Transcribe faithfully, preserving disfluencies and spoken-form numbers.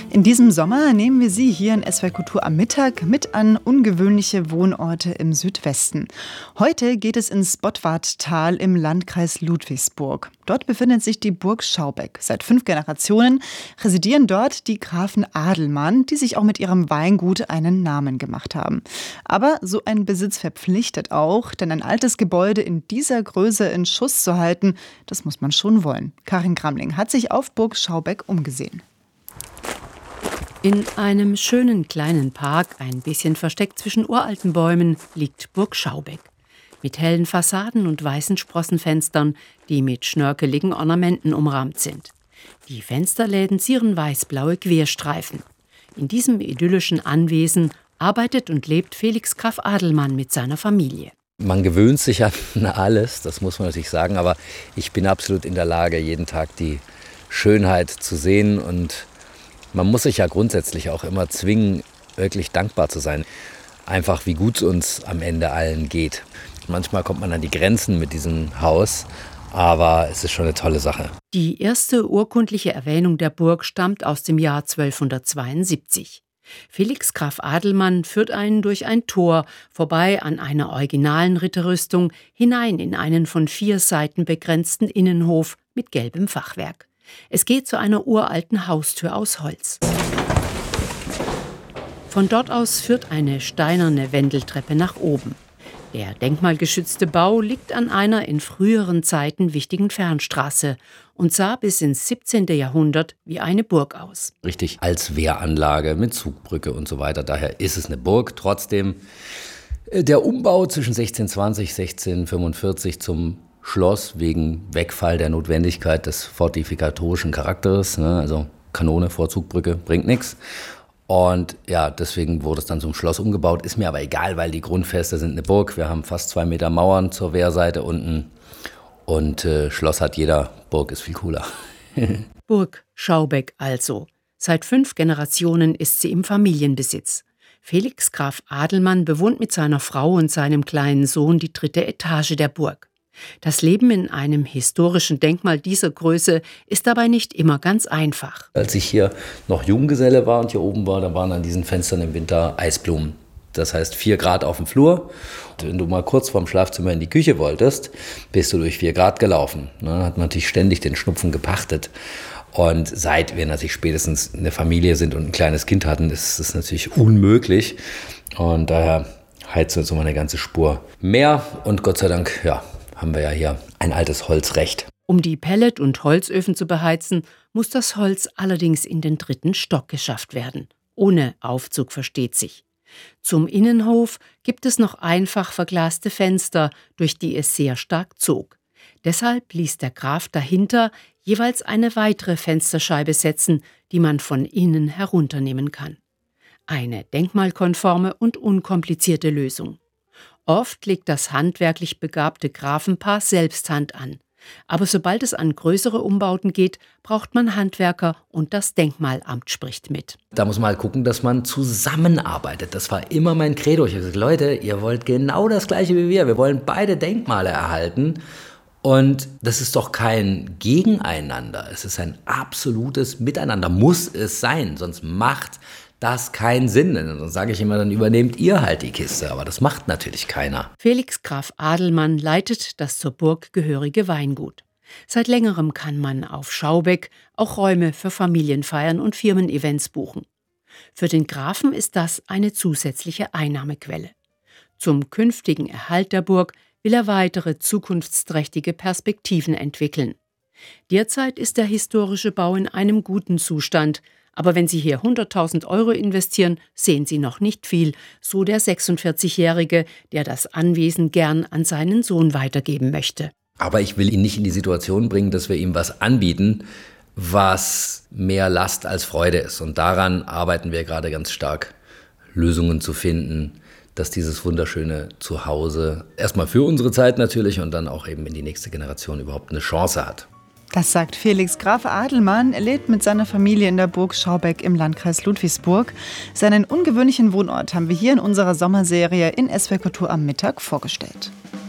In diesem Sommer nehmen wir Sie hier in S W R Kultur am Mittag mit an ungewöhnliche Wohnorte im Südwesten. Heute geht es ins Bottwarttal im Landkreis Ludwigsburg. Dort befindet sich die Burg Schaubeck. Seit fünf Generationen residieren dort die Grafen Adelmann, die sich auch mit ihrem Weingut einen Namen gemacht haben. Aber so ein Besitz verpflichtet auch, denn ein altes Gebäude in dieser Größe in Schuss zu halten, das muss man schon wollen. Karin Gramling hat sich auf Burg Schaubeck umgesehen. In einem schönen kleinen Park, ein bisschen versteckt zwischen uralten Bäumen, liegt Burg Schaubeck. Mit hellen Fassaden und weißen Sprossenfenstern, die mit schnörkeligen Ornamenten umrahmt sind. Die Fensterläden zieren weißblaue Querstreifen. In diesem idyllischen Anwesen arbeitet und lebt Felix Graf Adelmann mit seiner Familie. Man gewöhnt sich an alles, das muss man natürlich sagen, aber ich bin absolut in der Lage, jeden Tag die Schönheit zu sehen, und man muss sich ja grundsätzlich auch immer zwingen, wirklich dankbar zu sein. Einfach wie gut es uns am Ende allen geht. Manchmal kommt man an die Grenzen mit diesem Haus, aber es ist schon eine tolle Sache. Die erste urkundliche Erwähnung der Burg stammt aus dem Jahr zwölfhundertzweiundsiebzig. Felix Graf Adelmann führt einen durch ein Tor, vorbei an einer originalen Ritterrüstung, hinein in einen von vier Seiten begrenzten Innenhof mit gelbem Fachwerk. Es geht zu einer uralten Haustür aus Holz. Von dort aus führt eine steinerne Wendeltreppe nach oben. Der denkmalgeschützte Bau liegt an einer in früheren Zeiten wichtigen Fernstraße und sah bis ins siebzehnten Jahrhundert wie eine Burg aus. Richtig als Wehranlage mit Zugbrücke und so weiter. Daher ist es eine Burg. Trotzdem der Umbau zwischen sechzehnhundertzwanzig und sechzehnhundertfünfundvierzig zum Schloss wegen Wegfall der Notwendigkeit des fortifikatorischen Charakters, ne, also Kanone vor Zugbrücke, bringt nichts. Und ja, deswegen wurde es dann zum Schloss umgebaut. Ist mir aber egal, weil die Grundfeste sind eine Burg. Wir haben fast zwei Meter Mauern zur Wehrseite unten. Und äh, Schloss hat jeder, Burg ist viel cooler. Burg Schaubeck also. Seit fünf Generationen ist sie im Familienbesitz. Felix Graf Adelmann bewohnt mit seiner Frau und seinem kleinen Sohn die dritte Etage der Burg. Das Leben in einem historischen Denkmal dieser Größe ist dabei nicht immer ganz einfach. Als ich hier noch Junggeselle war und hier oben war, da waren an diesen Fenstern im Winter Eisblumen. Das heißt vier Grad auf dem Flur. Und wenn du mal kurz vorm Schlafzimmer in die Küche wolltest, bist du durch vier Grad gelaufen. Da hat man natürlich ständig den Schnupfen gepachtet. Und seit wir natürlich spätestens eine Familie sind und ein kleines Kind hatten, ist es natürlich unmöglich. Und daher heizt uns immer eine ganze Spur mehr. Und Gott sei Dank, ja, haben wir ja hier ein altes Holzrecht. Um die Pellet- und Holzöfen zu beheizen, muss das Holz allerdings in den dritten Stock geschafft werden. Ohne Aufzug, versteht sich. Zum Innenhof gibt es noch einfach verglaste Fenster, durch die es sehr stark zog. Deshalb ließ der Graf dahinter jeweils eine weitere Fensterscheibe setzen, die man von innen herunternehmen kann. Eine denkmalkonforme und unkomplizierte Lösung. Oft legt das handwerklich begabte Grafenpaar selbst Hand an. Aber sobald es an größere Umbauten geht, braucht man Handwerker und das Denkmalamt spricht mit. Da muss man halt gucken, dass man zusammenarbeitet. Das war immer mein Credo. Ich habe gesagt, Leute, ihr wollt genau das Gleiche wie wir. Wir wollen beide Denkmale erhalten. Und das ist doch kein Gegeneinander. Es ist ein absolutes Miteinander. Muss es sein, sonst macht das keinen Sinn. Dann sage ich immer, dann übernehmt ihr halt die Kiste. Aber das macht natürlich keiner. Felix Graf Adelmann leitet das zur Burg gehörige Weingut. Seit längerem kann man auf Schaubeck auch Räume für Familienfeiern und Firmen-Events buchen. Für den Grafen ist das eine zusätzliche Einnahmequelle. Zum künftigen Erhalt der Burg will er weitere zukunftsträchtige Perspektiven entwickeln. Derzeit ist der historische Bau in einem guten Zustand. Aber wenn Sie hier hunderttausend Euro investieren, sehen Sie noch nicht viel, so der sechsundvierzigjährige, der das Anwesen gern an seinen Sohn weitergeben möchte. Aber ich will ihn nicht in die Situation bringen, dass wir ihm was anbieten, was mehr Last als Freude ist. Und daran arbeiten wir gerade ganz stark, Lösungen zu finden, dass dieses wunderschöne Zuhause erstmal für unsere Zeit natürlich und dann auch eben in die nächste Generation überhaupt eine Chance hat. Das sagt Felix Graf Adelmann. Er lebt mit seiner Familie in der Burg Schaubeck im Landkreis Ludwigsburg. Seinen ungewöhnlichen Wohnort haben wir hier in unserer Sommerserie in S W R Kultur am Mittag vorgestellt.